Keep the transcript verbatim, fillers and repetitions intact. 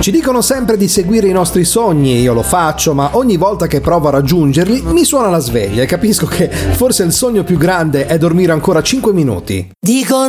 Ci dicono sempre di seguire i nostri sogni, io lo faccio, ma ogni volta che provo a raggiungerli mi suona la sveglia e capisco che forse il sogno più grande è dormire ancora cinque minuti. Dico